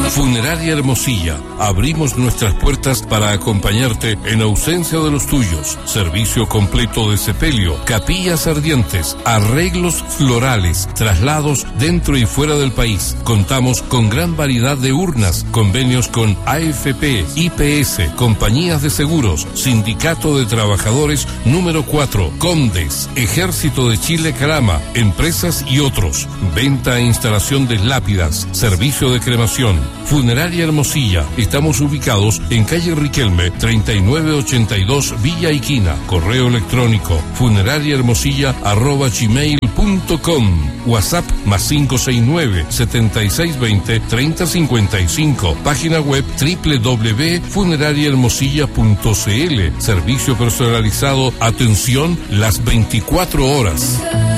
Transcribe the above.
Funeraria Hermosilla. Abrimos nuestras puertas para acompañarte en ausencia de los tuyos. Servicio completo de sepelio, capillas ardientes, arreglos florales, traslados dentro y fuera del país. Contamos con gran variedad de urnas, convenios con AFP, IPS, compañías de seguros, Sindicato de Trabajadores número 4, Condes, Ejército de Chile Calama, empresas y otros. Venta e instalación de lápidas, servicio de cremación. Funeraria Hermosilla. Estamos ubicados en calle Riquelme, 3982 Villa Iquina. Correo electrónico funerariahermosilla@gmail.com. WhatsApp +569 7620 3055. Página web www.funerariahermosilla.cl. Servicio personalizado, atención las 24 horas.